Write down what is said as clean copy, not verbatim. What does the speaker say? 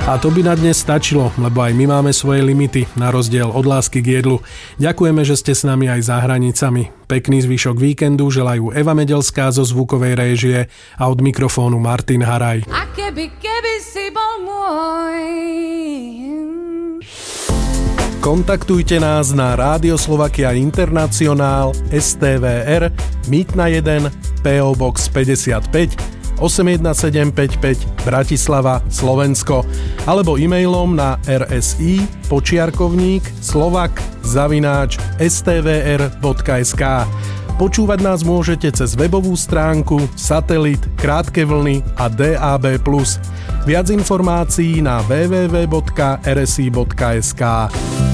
A to by na dnes stačilo, lebo aj my máme svoje limity, na rozdiel od lásky k jedlu. Ďakujeme, že ste s nami aj za hranicami. Pekný zvyšok víkendu želajú Eva Medelská zo zvukovej réžie a od mikrofónu Martin Haraj. A keby si bol môj. Kontaktujte nás na Rádio Slovakia Internacionál STVR Mýtna 1 PO Box 55 81755 Bratislava, Slovensko alebo e-mailom na rsi_slovak@stvr.sk. Počúvať nás môžete cez webovú stránku, satelit, krátke vlny a DAB+. Viac informácií na www.rsi.sk.